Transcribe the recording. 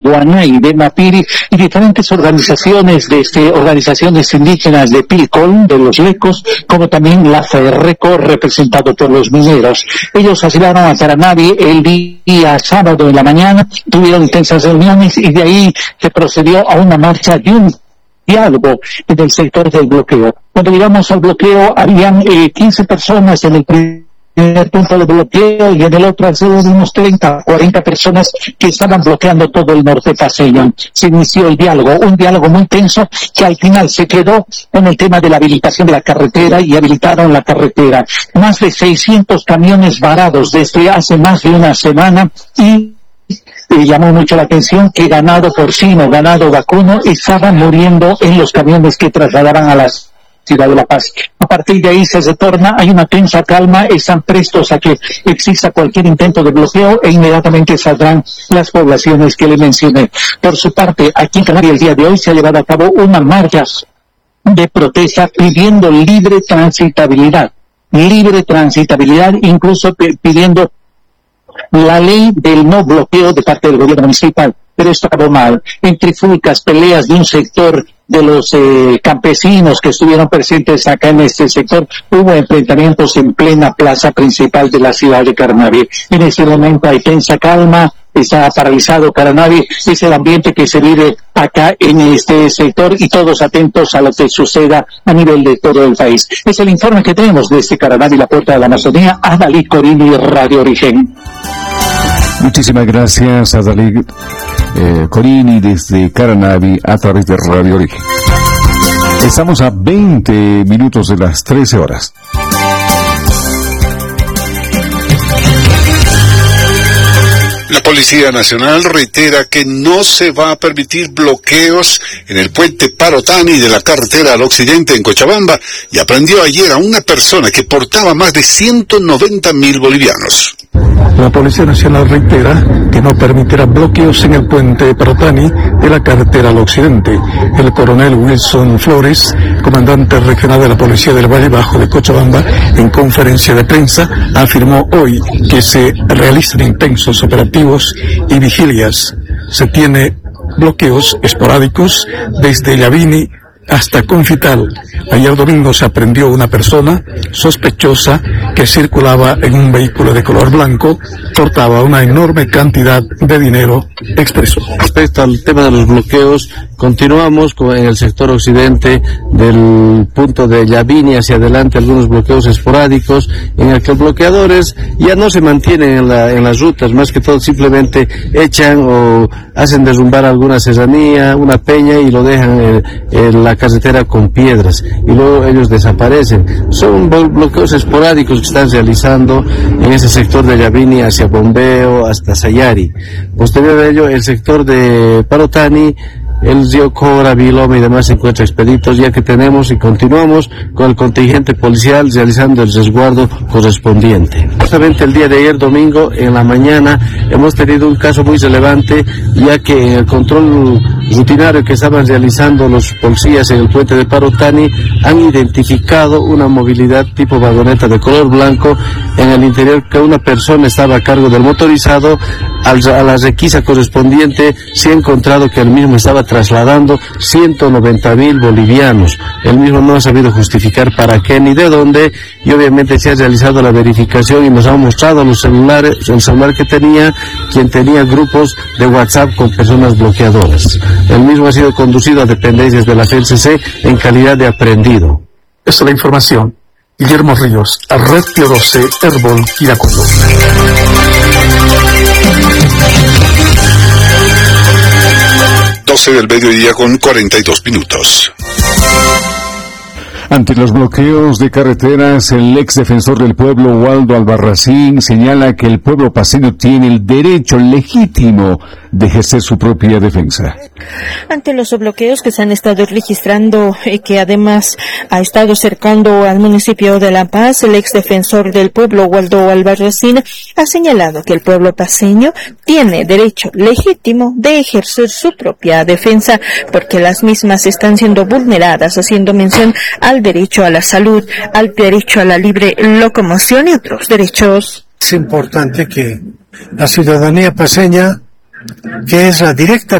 Guanay, de Mapiri y diferentes organizaciones organizaciones indígenas de Pilcol, de los Lecos, como también la FERRECO, representado por los mineros. Ellos arribaron a Caranavi el día sábado en la mañana, tuvieron intensas reuniones y de ahí se procedió a una marcha y un diálogo en el sector del bloqueo. Cuando llegamos al bloqueo, habían 15 personas en el primer punto de bloqueo y en el otro alrededor de unos 30, 40 personas que estaban bloqueando todo el norte paceño. Se inició el diálogo, un diálogo muy tenso que al final se quedó en el tema de la habilitación de la carretera y habilitaron la carretera. Más de 600 camiones varados desde hace más de una semana y llamó mucho la atención que ganado porcino, ganado vacuno estaban muriendo en los camiones que trasladaban a las Ciudad de La Paz. A partir de ahí se retorna, hay una tensa calma, están prestos a que exista cualquier intento de bloqueo e inmediatamente saldrán las poblaciones que le mencioné. Por su parte, aquí en Canarias el día de hoy se ha llevado a cabo una marcha de protesta pidiendo libre transitabilidad, incluso pidiendo la ley del no bloqueo de parte del gobierno municipal. Pero esto acabó mal. En trifulcas, peleas de un sector de los campesinos que estuvieron presentes acá en este sector, hubo enfrentamientos en plena plaza principal de la ciudad de Caranavi. En este momento hay tensa calma, está paralizado Caranavi, es el ambiente que se vive acá en este sector y todos atentos a lo que suceda a nivel de todo el país. Es el informe que tenemos desde Caranavi, la puerta de la Amazonía. Adalí Corini, Radio Origen. Muchísimas gracias, Adalí Corini, desde Caranavi, a través de Radio Origen. Estamos a 20 minutos de las 13 horas. La Policía Nacional reitera que no se va a permitir bloqueos en el puente Parotani de la carretera al occidente en Cochabamba y aprendió ayer a una persona que portaba más de 190.000 bolivianos. La Policía Nacional reitera que no permitirá bloqueos en el puente Parotani de la carretera al occidente. El coronel Wilson Flores, comandante regional de la Policía del Valle Bajo de Cochabamba, en conferencia de prensa, afirmó hoy que se realizan intensos operativos y vigilias. Se tiene bloqueos esporádicos desde Llavini hasta Confital. Ayer domingo se aprehendió una persona sospechosa que circulaba en un vehículo de color blanco, portaba una enorme cantidad de dinero, expresó. Respecto al tema de los bloqueos, continuamos en el sector occidente del punto de Llavini hacia adelante, algunos bloqueos esporádicos en el que los bloqueadores ya no se mantienen en las rutas, más que todo simplemente echan o hacen derrumbar alguna serranía, una peña y lo dejan en la carretera con piedras y luego ellos desaparecen. Son bloqueos esporádicos que están realizando en ese sector de Llavini hacia Bombeo hasta Sayari. Posterior a ello, el sector de Parotani, el río Cora, Viloma y demás se encuentra expeditos, ya que tenemos y continuamos con el contingente policial realizando el resguardo correspondiente. Justamente el día de ayer, domingo, en la mañana, hemos tenido un caso muy relevante, ya que en el control rutinario que estaban realizando los policías en el puente de Parotani, han identificado una movilidad tipo vagoneta de color blanco, en el interior que una persona estaba a cargo del motorizado. A la requisa correspondiente se ha encontrado que el mismo estaba trasladando 190.000 bolivianos. El mismo no ha sabido justificar para qué ni de dónde, y obviamente se ha realizado la verificación y nos han mostrado los celulares, el celular que tenía, quien tenía grupos de WhatsApp con personas bloqueadoras. El mismo ha sido conducido a dependencias de la FELCC en calidad de aprehendido. Esa es la información. Guillermo Ríos, Red Tío 12, Herbol, Iracundo. 12 del mediodía con 42 minutos. Ante los bloqueos de carreteras, el ex defensor del pueblo, Waldo Albarracín, señala que el pueblo paceño tiene el derecho legítimo de ejercer su propia defensa. Ante los bloqueos que se han estado registrando y que además ha estado cercando al municipio de La Paz, el ex defensor del pueblo, Waldo Albarracín, ha señalado que el pueblo paceño tiene derecho legítimo de ejercer su propia defensa, porque las mismas están siendo vulneradas, haciendo mención al derecho a la salud, al derecho a la libre locomoción y otros derechos. Es importante que la ciudadanía paceña que es la directa